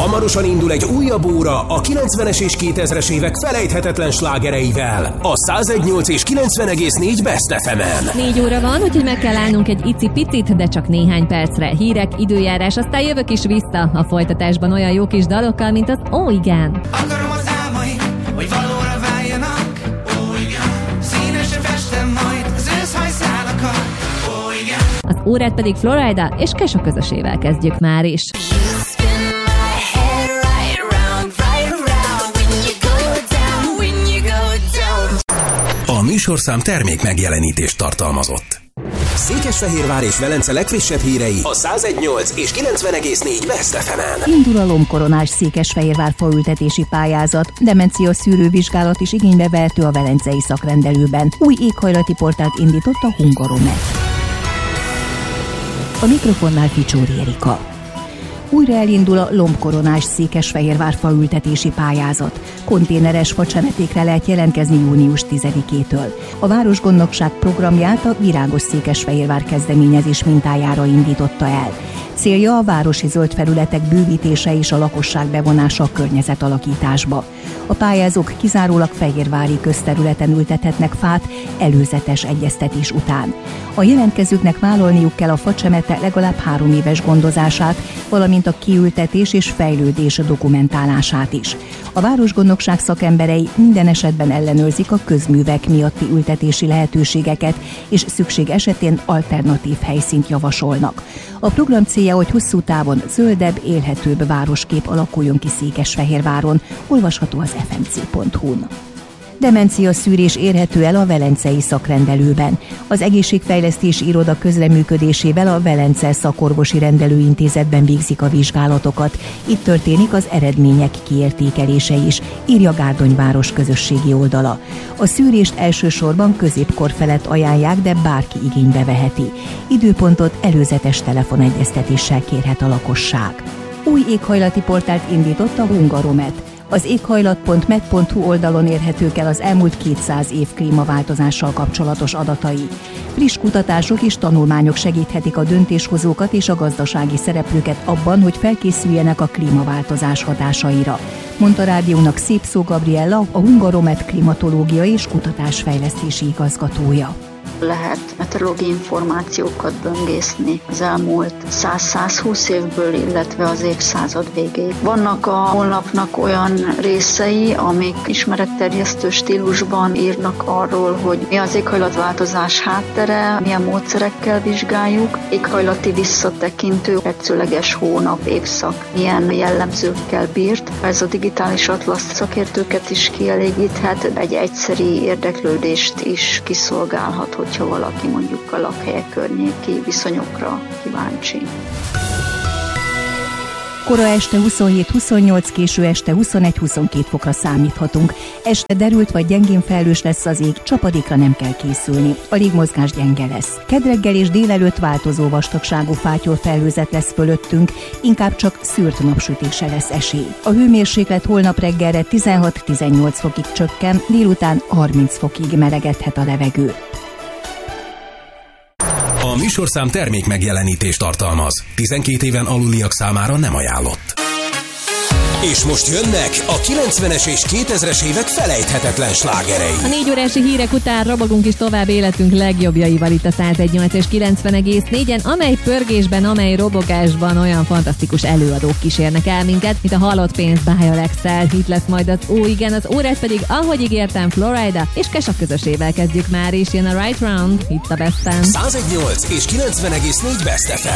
Hamarosan indul egy újabb óra a 90-es és 2000-es évek felejthetetlen slágereivel. A 101.8 és 90,4 Best FM-en. 4 óra van, úgyhogy meg kell állnunk egy icipicit, de csak néhány percre. Hírek, időjárás, aztán jövök is vissza a folytatásban olyan jó kis dalokkal, mint az Ó, igen. Akarom az álmaim, hogy valóra váljanak. Ó, igen. Színesen festem majd az őszhajszálakat. Ó, igen. Az órát pedig Florida és Kesha közösével kezdjük már is. A műsorszám termék megjelenítést tartalmazott. Székesfehérvár és Velence legfrissebb hírei a 101.8 és 90,4 Best FM-en. Indul a lombkoronás Székesfehérvár faültetési pályázat, demencia szűrővizsgálat is igénybe vehető a velencei szakrendelőben. Új éghajlati portált indított a Hungaromet. A mikrofonnál Ficsóri Erika. Újra elindul a lombkoronás Székesfehérvár faültetési pályázat. Konténeres facsemetékre lehet jelentkezni június 10-től. A Városgondnokság programját a Virágos Székesfehérvár kezdeményezés mintájára indította el. Célja a városi zöld felületek bővítése és a lakosság bevonása a környezetalakításba. A pályázók kizárólag fehérvári közterületen ültethetnek fát előzetes egyeztetés után. A jelentkezőknek vállalniuk kell a facsemete legalább 3 éves gondozását, valamint a kiültetés és fejlődés dokumentálását is. A Városgondnokság szakemberei minden esetben ellenőrzik a közművek miatti ültetési lehetőségeket, és szükség esetén alternatív helyszínt javasolnak. A program célja, hogy hosszú távon zöldebb, élhetőbb városkép alakuljon ki Székesfehérváron, olvasható az fmc.hu-n. Demencia szűrés érhető el a velencei szakrendelőben. Az Egészségfejlesztési Iroda közreműködésével a Velence Szakorvosi Rendelőintézetben végzik a vizsgálatokat. Itt történik az eredmények kiértékelése is, írja Gárdonyváros közösségi oldala. A szűrést elsősorban középkor felett ajánlják, de bárki igénybe veheti. Időpontot előzetes telefonegyeztetéssel kérhet a lakosság. Új éghajlati portált indított a Hungaromet. Az éghajlat.med.hu oldalon érhetők el az elmúlt 200 év klímaváltozással kapcsolatos adatai. Friss kutatások és tanulmányok segíthetik a döntéshozókat és a gazdasági szereplőket abban, hogy felkészüljenek a klímaváltozás hatásaira, mondta rádiónak Szépszó Gabriella, a Hungaromet klimatológiai és kutatásfejlesztési igazgatója. Lehet meteorológiai információkat böngészni az elmúlt 100-120 évből, illetve az évszázad végéig. Vannak a honlapnak olyan részei, amik ismeretterjesztő stílusban írnak arról, hogy mi az éghajlatváltozás háttere, milyen módszerekkel vizsgáljuk, éghajlati visszatekintő, tetszőleges hónap, évszak, milyen jellemzőkkel bírt. Ez a digitális atlasz szakértőket is kielégíthet, egy egyszeri érdeklődést is kiszolgálhat, hogyha valaki mondjuk a lakhelyek környéki viszonyokra kíváncsi. Kora este 27-28, késő este 21-22 fokra számíthatunk. Este derült vagy gyengén felhős lesz az ég, csapadékra nem kell készülni. A légmozgás gyenge lesz. Kedreggel és délelőtt változó vastagságú fátyol felhőzet lesz fölöttünk, inkább csak szűrt napsütésre lesz esély. A hőmérséklet holnap reggelre 16-18 fokig csökken, délután 30 fokig melegedhet a levegő. A műsorszám termék megjelenítést tartalmaz. 12 éven aluliak számára nem ajánlott. És most jönnek a 90-es és 2000-es évek felejthetetlen slágerei. A 4 órási hírek után robogunk is tovább életünk legjobbjaival itt a 101.8 és 90,4-en, amely pörgésben, amely robogásban olyan fantasztikus előadók kísérnek el minket, mint a Halott pénz by Alexel. Itt lesz majd az Ó, igen, az órát pedig, ahogy ígértem, Florida és Kesha közösével kezdjük már, és jön a Right Round, itt a Besten. 101.8 és 90,4 Best FM.